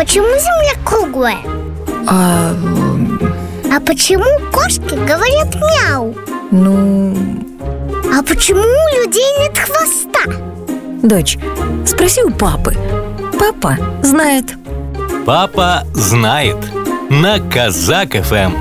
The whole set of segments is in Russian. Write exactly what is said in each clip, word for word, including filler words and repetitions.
почему Земля круглая? А... А почему кошки говорят мяу? Ну... А почему у людей нет хвоста? Дочь, спроси у папы. Папа знает. Папа знает. На Казак эф эм.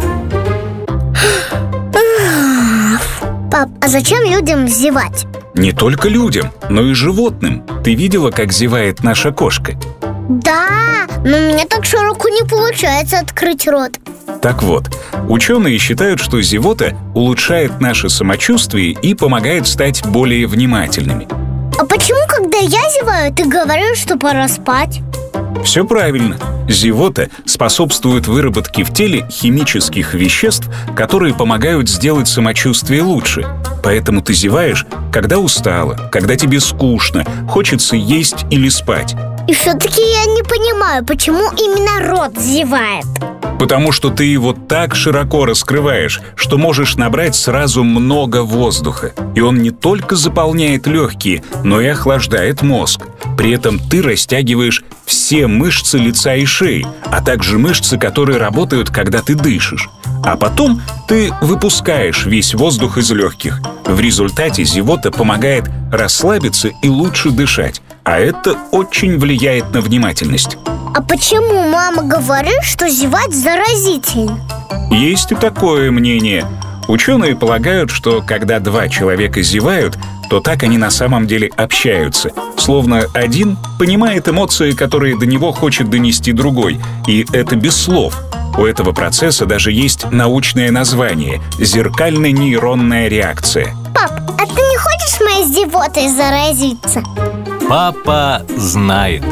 Пап, а зачем людям зевать? Не только людям, но и животным. Ты видела, как зевает наша кошка? Да, но мне так широко не получается открыть рот. Так вот, ученые считают, что зевота улучшает наше самочувствие и помогает стать более внимательными. А почему, когда я зеваю, ты говоришь, что пора спать? Все правильно. Зевота способствует выработке в теле химических веществ, которые помогают сделать самочувствие лучше. Поэтому ты зеваешь, когда устала, когда тебе скучно, хочется есть или спать. И все-таки я не понимаю, почему именно рот зевает. Потому что ты его так широко раскрываешь, что можешь набрать сразу много воздуха. И он не только заполняет легкие, но и охлаждает мозг. При этом ты растягиваешь все мышцы лица и шеи, а также мышцы, которые работают, когда ты дышишь. А потом ты выпускаешь весь воздух из легких. В результате зевота помогает расслабиться и лучше дышать. А это очень влияет на внимательность. А почему мама говорит, что зевать заразительно? Есть и такое мнение. Ученые полагают, что когда два человека зевают, то так они на самом деле общаются. Словно один понимает эмоции, которые до него хочет донести другой. И это без слов. У этого процесса даже есть научное название – зеркально-нейронная реакция. Пап, а ты не хочешь моей зевотой заразиться? Папа знает.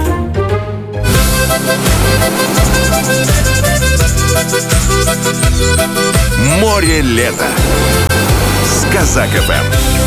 Море лета с Казак эф эм.